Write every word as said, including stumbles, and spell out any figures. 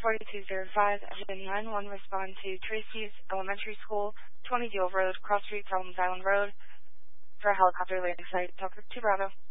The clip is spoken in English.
forty-two oh five, engine nine one, respond to Tracy's Elementary School, twenty Deal Road, Cross Street, Solomons Island Road, for a helicopter landing site. Talk to Bravo.